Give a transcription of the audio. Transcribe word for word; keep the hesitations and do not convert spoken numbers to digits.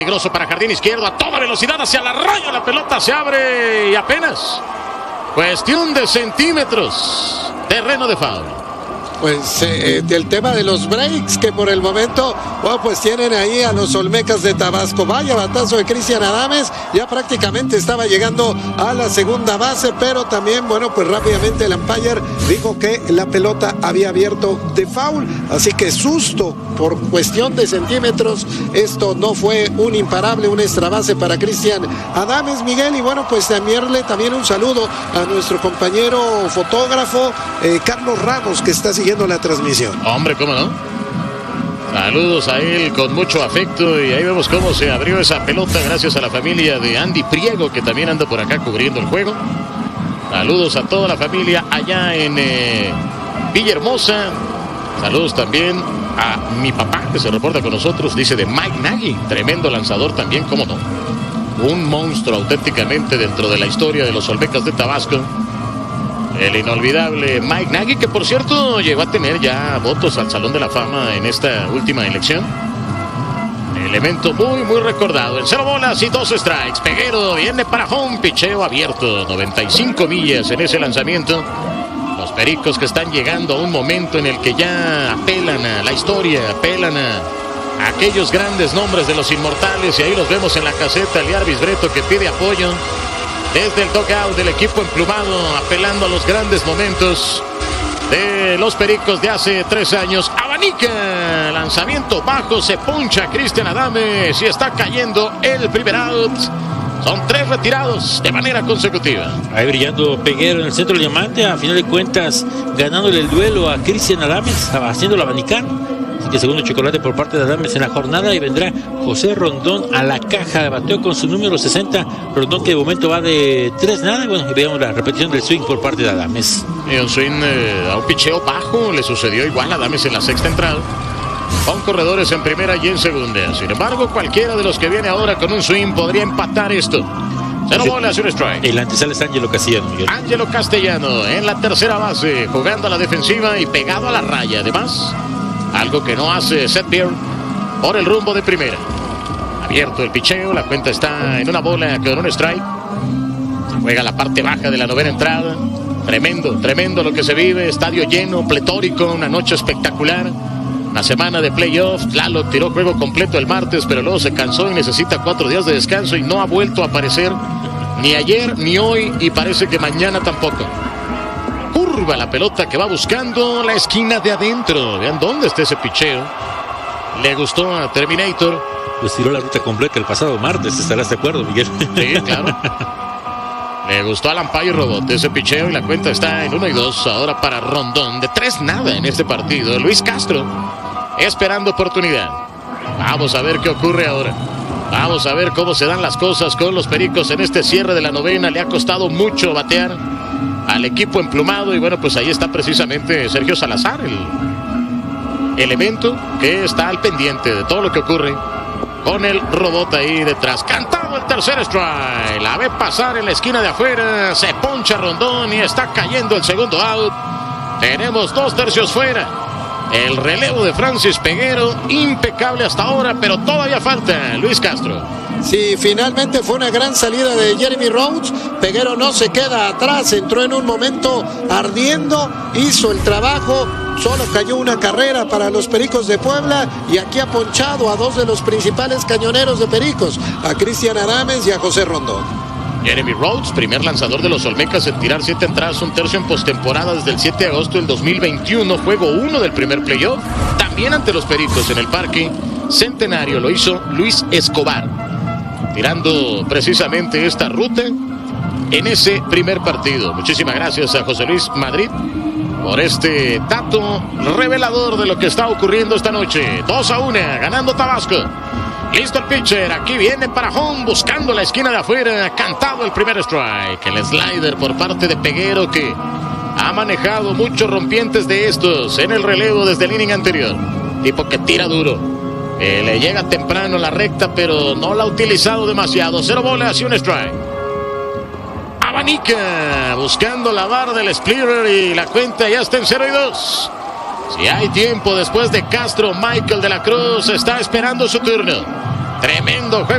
Peligroso para jardín izquierdo, a toda velocidad hacia la raya, la pelota se abre y apenas cuestión de centímetros, terreno de foul. Pues eh, del tema de los breaks, que por el momento, bueno, pues tienen ahí a los Olmecas de Tabasco. Vaya batazo de Cristian Adames, ya prácticamente estaba llegando a la segunda base, pero también, bueno, pues rápidamente el umpire dijo que la pelota había abierto de foul, así que susto por cuestión de centímetros. Esto no fue un imparable, un extra base para Cristian Adames, Miguel. Y bueno, pues enviarle también un saludo a nuestro compañero fotógrafo eh, Carlos Ramos, que está siguiendo la transmisión. Hombre, ¿cómo no? Saludos a él con mucho afecto, y ahí vemos cómo se abrió esa pelota gracias a la familia de Andy Priego, que también anda por acá cubriendo el juego. Saludos a toda la familia allá en eh, Villahermosa. Saludos también a mi papá, que se reporta con nosotros, dice de Mike Nagy, tremendo lanzador también, cómo no. Un monstruo auténticamente dentro de la historia de los Olmecas de Tabasco. El inolvidable Mike Nagy, que por cierto llegó a tener ya votos al Salón de la Fama en esta última elección. Elemento muy, muy recordado. En cero bolas y dos strikes. Peguero viene para home, picheo abierto. noventa y cinco millas en ese lanzamiento. Los Pericos que están llegando a un momento en el que ya apelan a la historia, apelan a, a aquellos grandes nombres de los inmortales. Y ahí los vemos en la caseta, Liar Bisbreto, que pide apoyo desde el dugout del equipo emplumado, apelando a los grandes momentos de los Pericos de hace tres años. Abanica, lanzamiento bajo, se poncha Cristian Adames y está cayendo el primer out. Son tres retirados de manera consecutiva. Ahí brillando Peguero en el centro del diamante, a final de cuentas ganándole el duelo a Cristian Adames, haciéndolo abanicar. Así que segundo chocolate por parte de Adames en la jornada, y vendrá José Rondón a la caja de bateo con su número sesenta. Rondón, que de momento va de tres nada. Bueno, y veamos la repetición del swing por parte de Adames. Y un swing eh, a un picheo bajo, le sucedió igual a Adames en la sexta entrada, con corredores en primera y en segunda. Sin embargo, cualquiera de los que viene ahora con un swing podría empatar esto. Cero bolas y un strike. El antesala es Ángelo Castellano, Miguel. Ángelo Castellano en la tercera base, jugando a la defensiva y pegado a la raya. Además, algo que no hace Seth Beard por el rumbo de primera. Abierto el picheo, la cuenta está en una bola con un strike. Se juega la parte baja de la novena entrada. Tremendo, tremendo lo que se vive. Estadio lleno, pletórico, una noche espectacular. Una semana de playoffs. Lalo tiró juego completo el martes, pero luego se cansó y necesita cuatro días de descanso y no ha vuelto a aparecer ni ayer ni hoy, y parece que mañana tampoco. Curva la pelota que va buscando la esquina de adentro. Vean dónde está ese picheo. Le gustó a Terminator. Pues tiró la ruta completa el pasado martes, ¿estarás de acuerdo, Miguel? Sí, claro. Le gustó al umpire robot ese picheo, y la cuenta está en uno y dos ahora para Rondón. De tres nada en este partido. Luis Castro esperando oportunidad. Vamos a ver qué ocurre ahora. Vamos a ver cómo se dan las cosas con los Pericos en este cierre de la novena. Le ha costado mucho batear al equipo emplumado, y bueno, pues ahí está precisamente Sergio Salazar, el elemento que está al pendiente de todo lo que ocurre con el robot ahí detrás. Cantado el tercer strike, la ve pasar en la esquina de afuera, se poncha Rondón y está cayendo el segundo out. Tenemos dos tercios fuera. El relevo de Francis Peguero, impecable hasta ahora, pero todavía falta Luis Castro. Sí, finalmente fue una gran salida de Jeremy Rhodes. Peguero no se queda atrás, entró en un momento ardiendo, hizo el trabajo, solo cayó una carrera para los Pericos de Puebla, y aquí ha ponchado a dos de los principales cañoneros de Pericos, a Cristian Adames y a José Rondón. Jeremy Rhodes, primer lanzador de los Olmecas en tirar siete entradas, un tercio en postemporada desde el siete de agosto del dos mil veintiuno, juego uno del primer playoff, también ante los Pericos en el Parque Centenario. Lo hizo Luis Escobar, tirando precisamente esta ruta en ese primer partido. Muchísimas gracias a José Luis Madrid por este dato revelador de lo que está ocurriendo esta noche. dos a uno, ganando Tabasco. Listo el pitcher, aquí viene para home, buscando la esquina de afuera. Cantado el primer strike. El slider por parte de Peguero, que ha manejado muchos rompientes de estos en el relevo desde el inning anterior. Tipo que tira duro. Eh, le llega temprano la recta, pero no la ha utilizado demasiado. Cero bolas y un strike. Abanica, buscando la barra del splitter, y la cuenta ya está en cero y dos. Si hay tiempo después de Castro, Michael de la Cruz está esperando su turno. Tremendo juego.